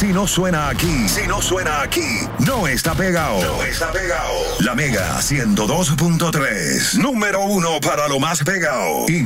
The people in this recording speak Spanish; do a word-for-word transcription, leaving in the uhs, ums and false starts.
Si no suena aquí, si no suena aquí, no está pegado. No está pegado. La Mega ciento dos punto tres, número uno para lo más pegado. Y